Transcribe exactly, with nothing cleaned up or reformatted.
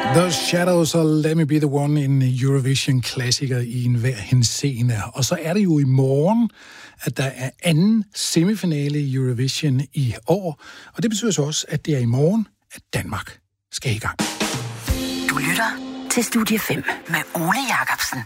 The Shadows og Let Me Be The One, en Eurovision-klassiker i enhver henseende. Og så er det jo i morgen, at der er anden semifinale i Eurovision i år. Og det betyder så også, at det er i morgen, at Danmark skal i gang. Du lytter til Studie fem med Ole Jacobsen.